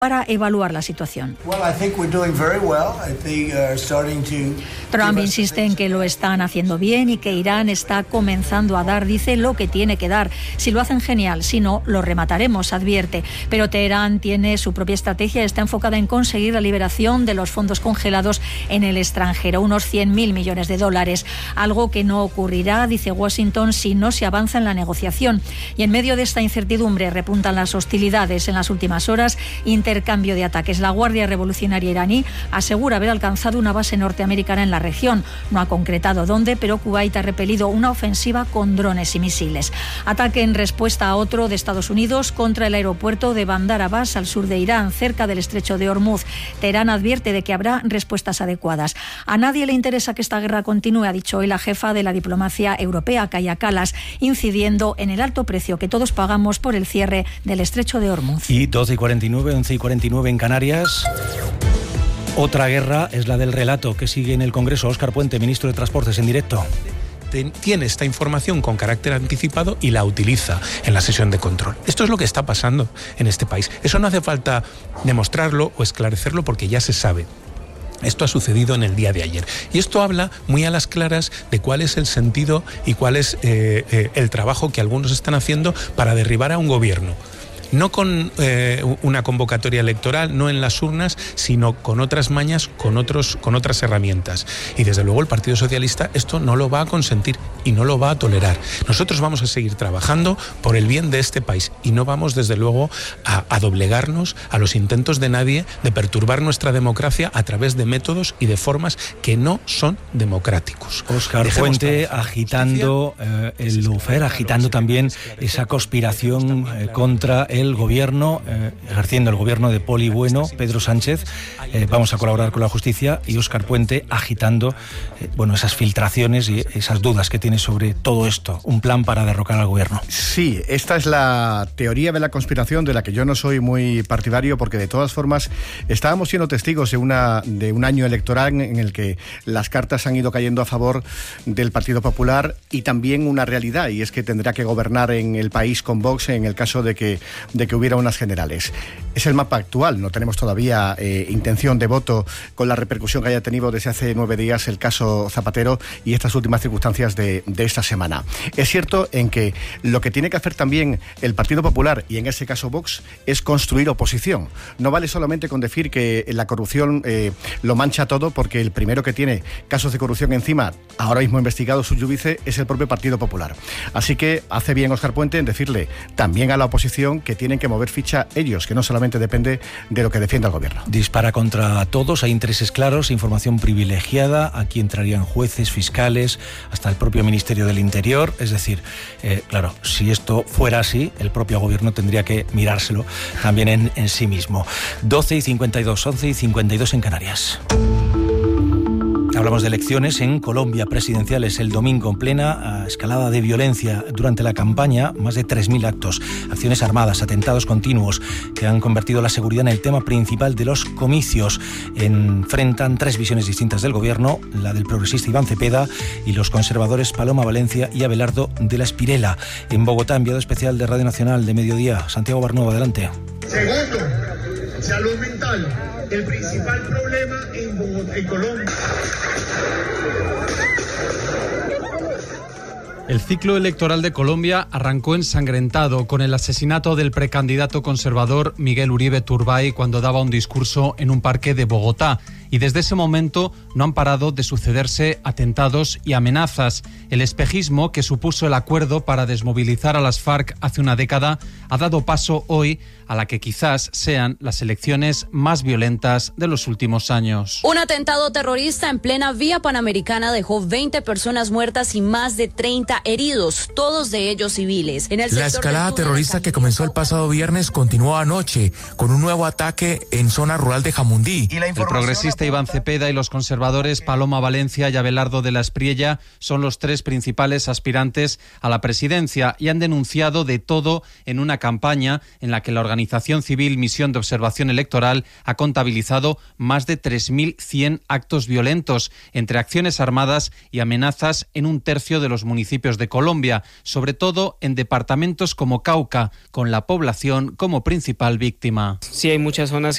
para evaluar la situación. Trump insiste en que lo están haciendo bien y que Irán está comenzando a dar, dice, lo que tiene que dar. Si lo hacen, genial, si no, lo remataremos, advierte. Pero Teherán tiene su propia estrategia, está enfocada en conseguir la liberación de los fondos congelados en el extranjero, unos 100.000 millones de dólares, algo que no ocurrirá, dice Washington, si no se avanza en la negociación. Y en medio de esta incertidumbre repuntan las hostilidades en las últimas horas, intercambio de ataques. La Guardia Revolucionaria iraní asegura haber alcanzado una base norteamericana en la región. No ha concretado dónde, pero Kuwait ha repelido una ofensiva con drones y misiles. Ataque en respuesta a otro de Estados Unidos contra el aeropuerto de Bandar Abbas, al sur de Irán, cerca del estrecho de Hormuz. Teherán advierte de que habrá respuestas adecuadas. A nadie le interesa que esta guerra continúe, ha dicho hoy la jefa de la diplomacia europea, Kaja Kallas, incidiendo en el alto precio que todos pagamos por el cierre del estrecho de Hormuz. Y 12:49, 11:49 en Canarias. Otra guerra es la del relato que sigue en el Congreso. Óscar Puente, ministro de Transportes, en directo. Tiene esta información con carácter anticipado y la utiliza en la sesión de control. Esto es lo que está pasando en este país. Eso no hace falta demostrarlo o esclarecerlo porque ya se sabe. Esto ha sucedido en el día de ayer. Y esto habla muy a las claras de cuál es el sentido y cuál es el trabajo que algunos están haciendo para derribar a un gobierno. No con una convocatoria electoral, no en las urnas, sino con otras mañas, con otras herramientas. Y desde luego el Partido Socialista esto no lo va a consentir y no lo va a tolerar. Nosotros vamos a seguir trabajando por el bien de este país y no vamos desde luego a doblegarnos a los intentos de nadie de perturbar nuestra democracia a través de métodos y de formas que no son democráticos. Óscar Puente agitando el lawfare, agitando también esa conspiración contra el gobierno, ejerciendo el gobierno de Poli Bueno, Pedro Sánchez. Vamos a colaborar con la justicia, y Óscar Puente agitando esas filtraciones y esas dudas que tiene sobre todo esto, un plan para derrocar al gobierno. Sí, esta es la teoría de la conspiración de la que yo no soy muy partidario, porque de todas formas estábamos siendo testigos de un año electoral en el que las cartas han ido cayendo a favor del Partido Popular, y también una realidad, y es que tendrá que gobernar en el país con Vox en el caso de que hubiera unas generales. Es el mapa actual, no tenemos todavía intención de voto con la repercusión que haya tenido desde hace 9 días el caso Zapatero y estas últimas circunstancias de esta semana. Es cierto en que lo que tiene que hacer también el Partido Popular, y en ese caso Vox, es construir oposición. No vale solamente con decir que la corrupción lo mancha todo, porque el primero que tiene casos de corrupción encima, ahora mismo investigado su judice, es el propio Partido Popular. Así que hace bien Óscar Puente en decirle también a la oposición que tienen que mover ficha ellos, que no solamente depende de lo que defienda el gobierno. Dispara contra todos, hay intereses claros, información privilegiada, aquí entrarían jueces, fiscales, hasta el propio Ministerio del Interior. Es decir, claro, si esto fuera así, el propio gobierno tendría que mirárselo también en sí mismo. 12:52, 11:52 en Canarias. Hablamos de elecciones en Colombia, presidenciales el domingo, en plena escalada de violencia durante la campaña, más de 3.000 actos, acciones armadas, atentados continuos que han convertido la seguridad en el tema principal de los comicios. Enfrentan 3 visiones distintas del gobierno, la del progresista Iván Cepeda y los conservadores Paloma Valencia y Abelardo de la Espirela. En Bogotá, enviado especial de Radio Nacional de Mediodía, Santiago Barnuevo, adelante. Segundo, salud mental. El principal problema en Bogotá, en Colombia. El ciclo electoral de Colombia arrancó ensangrentado con el asesinato del precandidato conservador Miguel Uribe Turbay cuando daba un discurso en un parque de Bogotá. Y desde ese momento no han parado de sucederse atentados y amenazas. El espejismo que supuso el acuerdo para desmovilizar a las FARC hace una década ha dado paso hoy a la que quizás sean las elecciones más violentas de los últimos años. Un atentado terrorista en plena vía panamericana dejó 20 personas muertas y más de 30 heridos, todos de ellos civiles. La escalada terrorista que comenzó el pasado viernes continuó anoche con un nuevo ataque en zona rural de Jamundí. El progresista socialista Iván Cepeda y los conservadores Paloma Valencia y Abelardo de la Espriella son los tres principales aspirantes a la presidencia y han denunciado de todo en una campaña en la que la organización civil Misión de Observación Electoral ha contabilizado más de 3.100 actos violentos, entre acciones armadas y amenazas en un tercio de los municipios de Colombia, sobre todo en departamentos como Cauca, con la población como principal víctima. Sí, hay muchas zonas